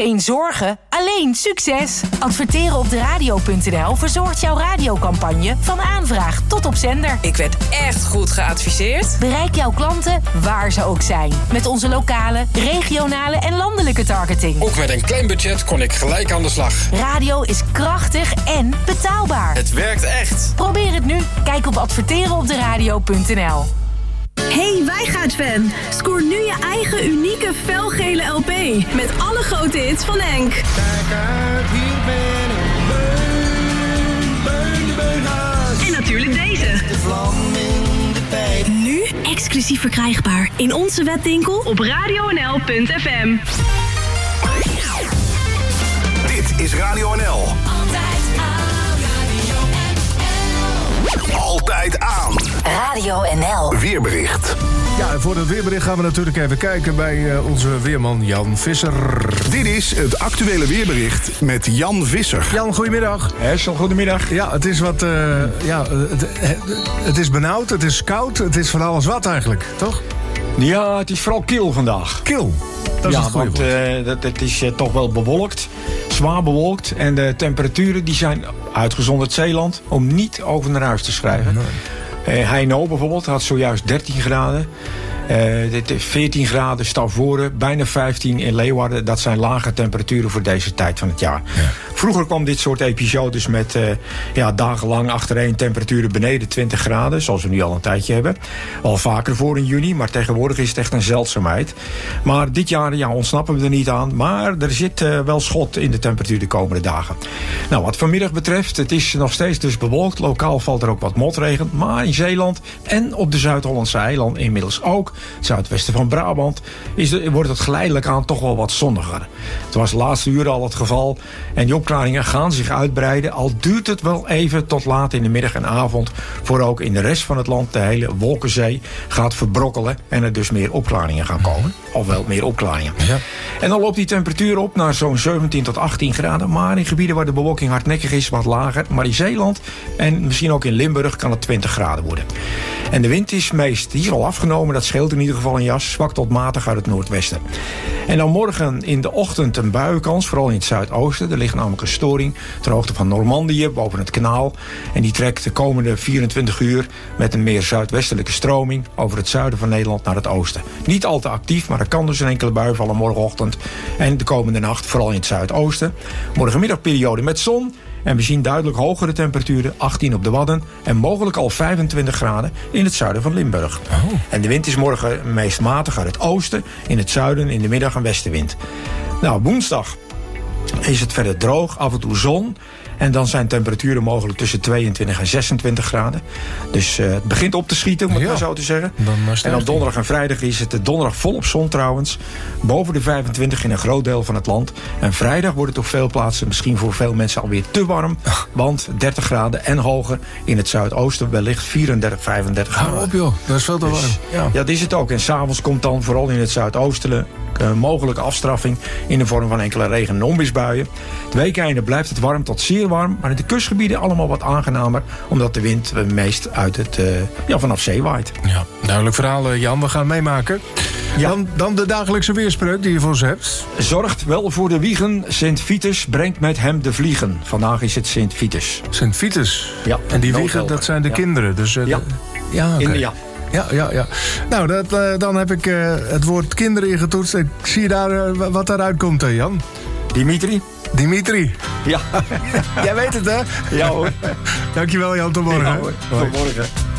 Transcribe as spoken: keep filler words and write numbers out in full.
Geen zorgen, alleen succes. Adverteren op de radio punt n l verzorgt jouw radiocampagne van aanvraag tot op zender. Ik werd echt goed geadviseerd. Bereik jouw klanten waar ze ook zijn. Met onze lokale, regionale en landelijke targeting. Ook met een klein budget kon ik gelijk aan de slag. Radio is krachtig en betaalbaar. Het werkt echt. Probeer het nu. Kijk op adverteren op de radio punt n l. Hey Wijngaard-fan, scoor nu je eigen unieke felgele L P met alle grote hits van Henk. Kijk uit, hier ben ik, Beun, Beun de Beunhaas. En natuurlijk deze. De vlam in de pijp. Nu exclusief verkrijgbaar in onze webwinkel op radio n l punt f m. Dit is Radio N L. Altijd aan Radio N L. Altijd aan. Radio N L. Weerbericht. Ja, en voor het weerbericht gaan we natuurlijk even kijken bij uh, onze weerman Jan Visser. Dit is het actuele weerbericht met Jan Visser. Jan, goedemiddag. Hessel, goedemiddag. Ja, het is wat, uh, ja, het, het is benauwd, het is koud, het is van alles wat eigenlijk, toch? Ja, het is vooral kil vandaag. Kil, dat is ja, het goede want woord. uh, dat, het is uh, toch wel bewolkt, zwaar bewolkt. En de temperaturen die zijn, uitgezonderd Zeeland, om niet over naar huis te schrijven. Nee. Uh, Heino bijvoorbeeld had zojuist dertien graden. Uh, dit is veertien graden Stavoren, bijna vijftien in Leeuwarden. Dat zijn lage temperaturen voor deze tijd van het jaar. Ja. Vroeger kwam dit soort episodes met uh, ja, dagenlang achtereen temperaturen beneden twintig graden. Zoals we nu al een tijdje hebben. Al vaker voor in juni, maar tegenwoordig is het echt een zeldzaamheid. Maar dit jaar ja, ontsnappen we er niet aan. Maar er zit uh, wel schot in de temperatuur de komende dagen. Nou, wat vanmiddag betreft, het is nog steeds dus bewolkt. Lokaal valt er ook wat motregen. Maar in Zeeland en op de Zuid-Hollandse eilanden inmiddels ook. Het zuidwesten van Brabant is de, wordt het geleidelijk aan toch wel wat zonniger. Het was de laatste uren al het geval. En die opklaringen gaan zich uitbreiden. Al duurt het wel even tot laat in de middag en avond. Voor ook in de rest van het land de hele wolkenzee gaat verbrokkelen. En er dus meer opklaringen gaan komen. Ofwel meer opklaringen. Ja. En dan loopt die temperatuur op naar zo'n zeventien tot achttien graden. Maar in gebieden waar de bewolking hardnekkig is wat lager. Maar in Zeeland en misschien ook in Limburg kan het twintig graden worden. En de wind is meest hier al afgenomen. Dat scheelt in ieder geval een jas. Zwak tot matig uit het noordwesten. En dan morgen in de ochtend een buienkans. Vooral in het zuidoosten. Er ligt namelijk een storing ter hoogte van Normandië boven het kanaal. En die trekt de komende vierentwintig uur met een meer zuidwestelijke stroming over het zuiden van Nederland naar het oosten. Niet al te actief, maar er kan dus een enkele bui vallen morgenochtend. En de komende nacht vooral in het zuidoosten. Morgenmiddagperiode met zon. En we zien duidelijk hogere temperaturen, achttien op de Wadden en mogelijk al vijfentwintig graden in het zuiden van Limburg. Oh. En de wind is morgen meest matig uit het oosten, in het zuiden in de middag een westenwind. Nou, woensdag is het verder droog, af en toe zon. En dan zijn temperaturen mogelijk tussen tweeëntwintig en zesentwintig graden. Dus uh, het begint op te schieten, om het ja. maar zo te zeggen. Dan en dan donderdag en vrijdag is het de donderdag volop zon trouwens. Boven de vijfentwintig in een groot deel van het land. En vrijdag wordt het op veel plaatsen misschien voor veel mensen alweer te warm. Want dertig graden en hoger in het zuidoosten wellicht vierendertig, vijfendertig graden. Hou op joh, dat is veel te warm. Dus, ja. ja, dat is het ook. En s'avonds komt dan vooral in het zuidoosten Uh, mogelijke afstraffing in de vorm van enkele regen- en onweersbuien. Het weekeinde blijft het warm tot zeer warm, maar in de kustgebieden allemaal wat aangenamer, omdat de wind uh, meest uit het, uh, ja, vanaf zee waait. Ja, duidelijk verhaal, Jan. We gaan meemaken. Ja. Dan, dan de dagelijkse weerspreuk die je voor ons hebt. Zorgt wel voor de wiegen, Sint Vitus brengt met hem de vliegen. Vandaag is het Sint Vitus. Sint Vitus? Ja. En die wiegen, dat zijn de ja. kinderen? Dus, uh, ja. De, ja, oké. Okay. Ja. Ja, ja, ja. Nou, dat, uh, dan heb ik uh, het woord kinderen ingetoetst. Ik zie daar uh, wat daaruit komt, hè, Jan? Dimitri. Dimitri. Ja. Jij weet het, hè? Ja, hoor. Dankjewel, Jan. Tot morgen. Ja, hoor. Tot morgen.